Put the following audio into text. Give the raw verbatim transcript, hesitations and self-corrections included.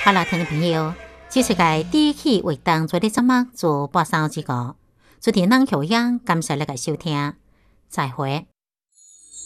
好了，听众朋友，这世界第一期为当做的节目做播送之个，注定能效应，感谢你嘅收听，再会。